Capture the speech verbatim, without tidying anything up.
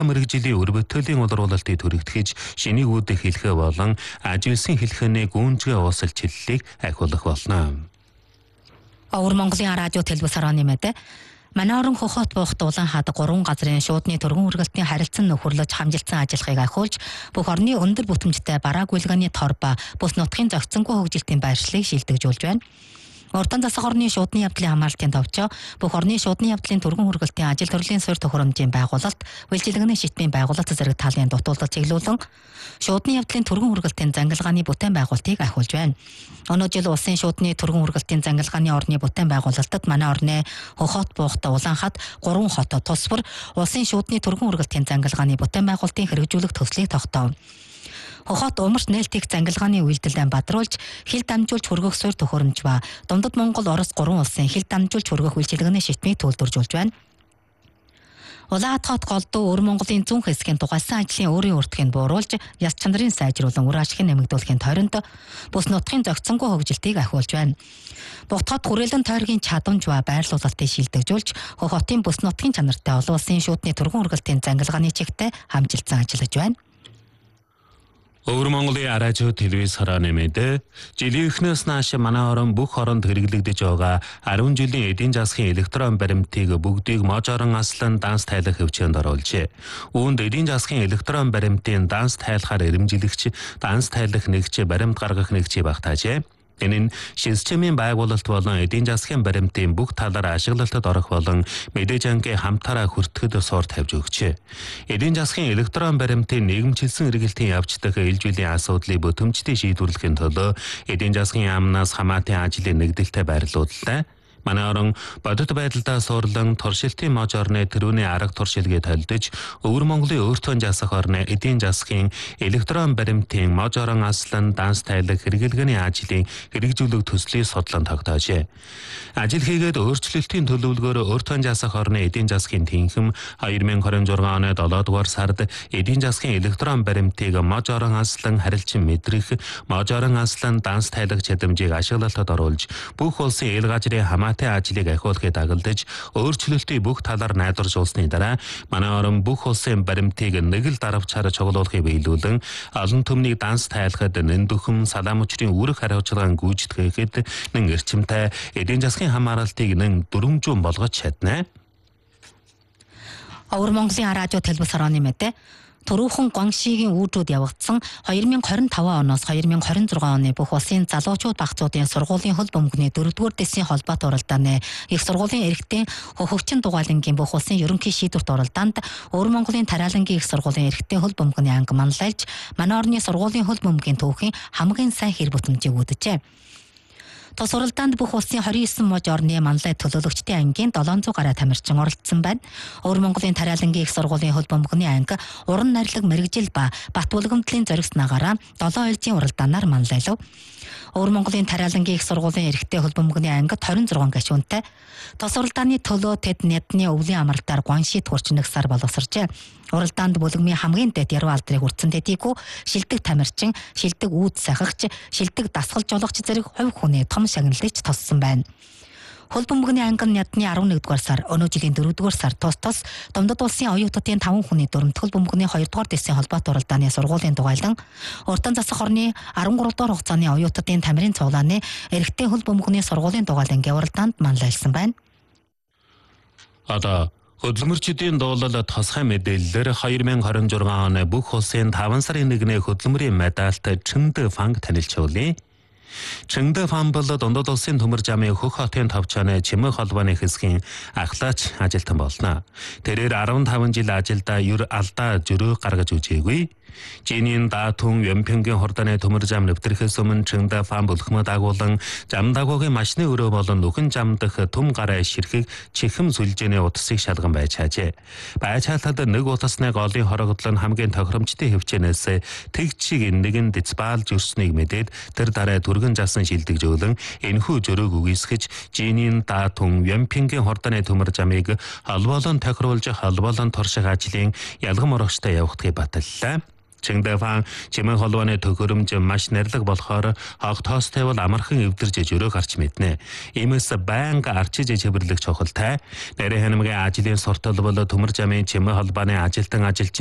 мэрэгжлийн өрбөтөлийн улруулалтыг төрөгдөхөж шинийг үүдэх хэлхэ болон ажилсан хэлхэний гүнзгий уусал чиллэлийг ахиулах болно. Өвөр Монголын радио телевиз харааны мэдээ. Манай орон хохот буухт улаан хад гурван газрын шуудны түргэн үргэлтийн харилцан нөхөрлөж хамжилсан ажиллахыг ахиулж бүх орны өндөр бүтэмжтэй барааг үлгээний тор ба бүс нутгийн зохицонгүй хөгжилтийн байршлыг шилдэгжүүлж байна. Урдан засаг орны шуудны явдлын хамгаалтын товчоо бүх орны шуудны явдлын түргэн хүргэлтийн ажил төрлийн суурь төхөөрөмжийн байгуулалт, үйлчилгээний шитмийн байгууллага зэрэг талын дутуулдад чиглүүлэн шуудны явдлын түргэн хүргэлтийн зангилгааны бүтээн байгуулалтыг ахиулж байна. Өнөө жил улсын шуудны түргэн хүргэлтийн зангилгааны орны бүтээн байгуулалтад манай орны хохот буухт улаан хад гурван хот тус бүр улсын шуудны түргэн хүргэлтийн зангилгааны бүтээн байгуулалтын хэрэгжүүлэх төслийг тогтоов. Хохот умарч нээлтийг зангилгааны үйлдэлд бадруулж хил дамжуулж хөргөх суурь төхөөрөмж ба Дундад Монгол Орос гурван улсын хил дамжуулж хөргөх үйлчилгээний шитмийг төлөвлөж байна. Улаан хот голдуу Өвөр Монголын зүүн хэсгийн тугайлсан ажлын өөрийн өртгийг бууруулж яс чанарын сайжруулан үр ашигыг нэмэгдүүлэхийн тойронд бүс нутгийн зохицонгүй хөгжилтийг ахиулж байна. Бутхот хүрээлэн тойргийн чадамж ба байрлуулалтыг шилдэгжүүлж хохотын бүс нутгийн чанартай олон улсын шүүдний түргэн үргэлтийн зангилгааны чигтээ хамжилсан ажиллаж байна. Өвөр Монголын радио телевиз харааны мэдээ. Жилийн эхнээс нааш манай орон бүх оронд хэрэглэгдэж байгаа арван жилийн эдийн засгийн электрон баримтыг бүгдийг можорон аслан данс тайлах хөвчөнд оруулжээ. Үүнд эдийн засгийн электрон баримтын данс тайлахаар ирэмжлэгч, данс тайлах нэгч, баримт гаргах нэгч багтаажээ. Энэ нь шилжчмийн байгуулалт болон эдийн засгийн баримтын бүх талаар ашиглалтад орох болон мэдээж ангийн хамтаараа хүртэхэд суур тавьж өгчээ. Эдийн засгийн электрон баримтын нийгэмчилсэн эргэлтийн явж дах ээлж үлийн асуудлыг бүтэмжтэй шийдвэрлэхийн төлөө эдийн засгийн яамнаас хамаатан ажлын нэгдэлтэй байрлууллаа. Манай орон бодит байдалдаа суурлан туршилтын мож орны тэрүүний арга туршилгээ толдож Өвөр Монголын өөртөө засах орны эдийн засгийн электрон баримтын мож орон аслан данс тайлах хэрэглэгээний ажлын хэрэгжүүлэх төслийг судлан тогтоожээ. Ажил хийгээд өөрчлөлтийн төлөвлөгөөр өөртөө засах орны эдийн засгийн тэнхэм хоёр мянга хорин зургаан оны долоо дугаар сард эдийн засгийн электрон баримтыг мож орон аслан харилцан мэдрэх, мож орон аслан данс тайлах чадамжийг ашиглалтад оруулж бүх улсын эл газрын хамаа ажлыг ахиулахыг дагалдаж өөрчлөлтийн бүх талаар найдваржуулсны дараа манай орон бүх улсын баримтыг нэг л даравчаар чоглуулахыг биелүүлэн олон түмний данс тайлахад нэндүхэм салаам учрын үүрэг хариуцлагын гүйцэтгэхэд нэн эрчимтэй эдийн засгийн хамааралтыг нэн дүрмжүүн болгож чадна. Өвөр Монголын радио телевиз харааны мэдээ. Төрүүхэн Гуаншигийн үүдүүд явагдсан хоёр мянга хорин таван оноос хоёр мянга хорин зургаан оны бүх улсын залуучууд багцуудын сургуулийн хөл бөмбөгний дөрөвдүгээр дэсийн холбоот уралдааны их сургуулийн эрэгтэй хохөгчин дугаалангийн бүх улсын ерөнхий шийдвэрт уралдаанд Өвөр Монголын тариалангийн их сургуулийн эрэгтэй хөл бөмбөгний анги манлайлж манай орны сургуулийн хөл бөмбөгийн түүхийн хамгийн сайн хэр бүтэмжийг үүдэжээ. Тус уралдаанд бүх улсын хорин есөн мож орны манлай төлөөлөгчдийн ангийн долоон зуун гаруй тамирчин оролцсон байна. Өвөр Монголын тариалангийн их сургуулийн хөл бөмбөгний анги уран нарилга мэрэгжил ба бат булгамтлын зоригснаагаараа долоон ээлжийн уралдаанаар манлайлав. Өвөр Монголын тариалангийн их сургуулийн эрэгтэй хөл бөмбөгний ангид хорин зургаан гишүүнтэй. Тус уралдааны төлөө тэд Нядны өвлийн амралтаар Гуаншид хүрч нэг сар боловсржээ. Уралдаанд бүлэгмийн хамгийн дэд яруу алдрыг хүртсэн тэдийгүү шилдэг тамирчин, шилдэг үүд сахигч, шилдэг дасгал жолгогч зэрэг хувь хүний том шагналыг туссан байна. Хөл бөмбөгний анги нь Нядны арван нэгдүгээр сар, өнөө жилийн дөрөвдүгээр сар тус тус Дундад улсын оюутатын таван хүний дүрмт хөл бөмбөгний хоёрдугаар дэсийн холбоот уралдааны сургуулийн дугайлан уртан засах орны арван гурав дугаар хугацааны оюутатын тамирын цуглааны эрэгтэй хөл бөмбөгний сургуулийн дугайлангийн уралдаанд манлайлсан байна. Одоо хөдөлмөрчдийн дуулал тосгой мэдээллээр хоёр мянга хорин зургаан оны бүх улсын таван сарын нэгний хөдөлмөрийн медальт Чэнгдэ Фанг танилж өгье. Чэнгдэ Фанг бол Дундад улсын төмөр замын хөх хотын товчооны чимээ холбооны хэсгийн ахлаач ажилтан болно. Тэрээр арван таван жил ажилдаа юр алдаа жөрөө гаргаж үжээгүй. Жинийн даатун Ямпингийн хурданы төмөр зам нэвтрэхээс өмнө Чэнгдэ Фанг бүлхмэд агуулan зам дагуугийн машины өрөө болон нүхэн зам дах түм гараа ширхэг чихэм сүлжээний утсыг шалган байж хаажээ. Байж хаалтад нэг утасны голын хорогдол нь хамгийн тохиромжтой хөвчнөөс тэгчиг нэгэн децибал зөрснийг мэдээд тэр дараа түргэн засан шилдэгжүүлэн энэхүү жөрөөг үгүйсгэж Жинийн даатун Ямпингийн хурданы төмөр замыг холбоолон тохируулж холбоолон турших ажлын ялгам урагштай явагдахыг баталлаа. Чиндэфан чимээ холбооны төхөөрөмж маш нэрлэг болохоор хог тоостой бол амархан эвдэрж өрөө гарч мэднэ. Иймээс байнга арчиж чивэрлэх чухалтай. Нарийн ханамгийн ажлын суртал бол төмөр замын чимээ холбооны ажилтан ажилч